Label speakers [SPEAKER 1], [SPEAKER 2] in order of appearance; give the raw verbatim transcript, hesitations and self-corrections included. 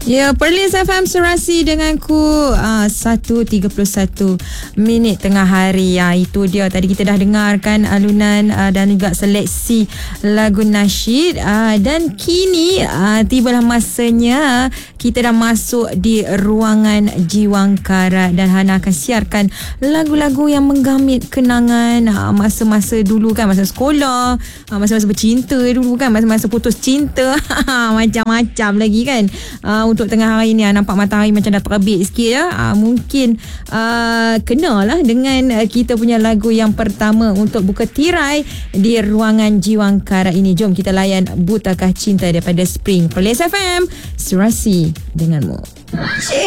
[SPEAKER 1] Ya, Perlis F M Serasi denganku uh, satu tiga puluh satu minit tengah hari. Ya, itu dia tadi kita dah dengarkan alunan uh, dan juga seleksi lagu nasyid uh, dan kini uh, tibalah masanya kita dah masuk di ruangan Jiwangkara dan Hana akan siarkan lagu-lagu yang menggamit kenangan uh, masa-masa dulu kan, masa sekolah, uh, masa-masa bercinta dulu kan, masa-masa putus cinta macam-macam lagi kan. Uh, untuk tengah hari ni, nampak matahari macam dah terbit sikit ya. Uh, mungkin uh, kenalah dengan uh, kita punya lagu yang pertama untuk buka tirai di ruangan Jiwangkara ini. Jom kita layan Butakah Cinta daripada Spring. Perlis F M Serasi denganmu.